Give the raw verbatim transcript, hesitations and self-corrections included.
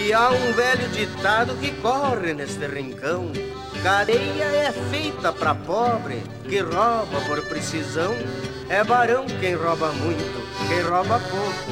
E há um velho ditado que corre neste rincão: cadeia é feita pra pobre que rouba por precisão. É barão quem rouba muito, quem rouba pouco